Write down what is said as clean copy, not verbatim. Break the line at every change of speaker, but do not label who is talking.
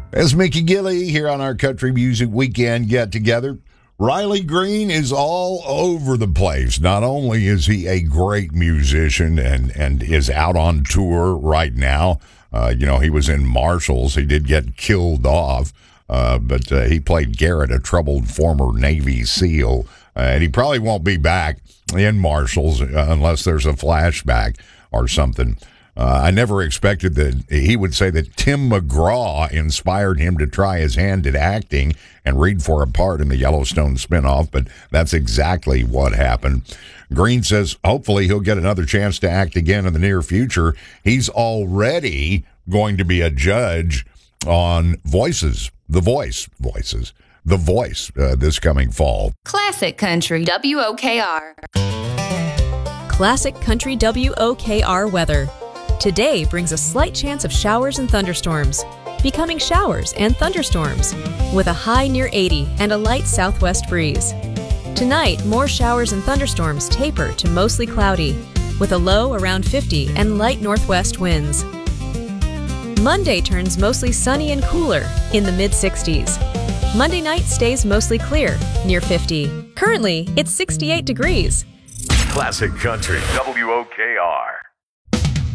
As Mickey Gilley here on our Country Music Weekend get together. Riley Green is all over the place. Not only is he a great musician and is out on tour right now, he was in Marshalls. He did get killed off, but he played Garrett, a troubled former Navy SEAL, and he probably won't be back in Marshalls unless there's a flashback or something. I never expected that he would say that Tim McGraw inspired him to try his hand at acting and read for a part in the Yellowstone spinoff, but that's exactly what happened. Green says hopefully he'll get another chance to act again in the near future. He's already going to be a judge on Voices, The Voice, this coming fall.
Classic Country WOKR.
Classic Country WOKR weather. Today brings a slight chance of showers and thunderstorms, becoming showers and thunderstorms, with a high near 80 and a light southwest breeze. Tonight, more showers and thunderstorms taper to mostly cloudy, with a low around 50 and light northwest winds. Monday turns mostly sunny and cooler in the mid-60s. Monday night stays mostly clear, near 50. Currently, it's 68 degrees.
Classic Country WOKR.